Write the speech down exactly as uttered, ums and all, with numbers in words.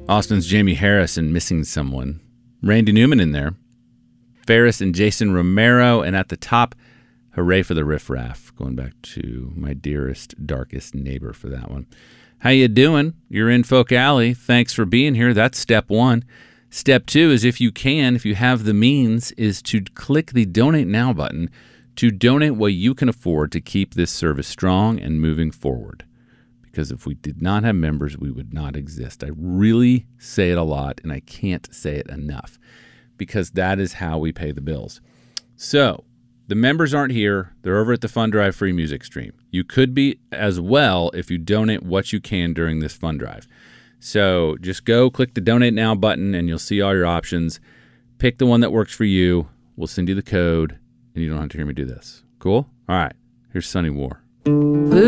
Austin's Jamie Harris and Missing Someone. Randy Newman in there. Ferris and Jason Romero. And at the top, Hooray for the Riff Raff. Going back to My Dearest, Darkest Neighbor for that one. How you doing? You're in Folk Alley. Thanks for being here. That's step one. Step two is, if you can, if you have the means, is to click the Donate Now button to donate what you can afford to keep this service strong and moving forward. Because if we did not have members, we would not exist. I really say it a lot, and I can't say it enough, because that is how we pay the bills. So the members aren't here. They're over at the Fund Drive free music stream. You could be as well if you donate what you can during this fund drive. So just go click the Donate Now button, and you'll see all your options. Pick the one that works for you. We'll send you the code, and you don't have to hear me do this. Cool? All right. Here's Sunny War.